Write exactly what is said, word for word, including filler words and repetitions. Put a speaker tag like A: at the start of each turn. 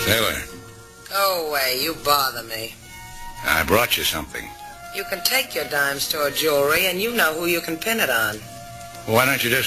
A: Sailor.
B: Go away. You bother me.
A: I brought you something.
B: You can take your dime store jewelry, and you know who you can pin it on.
A: Why don't you just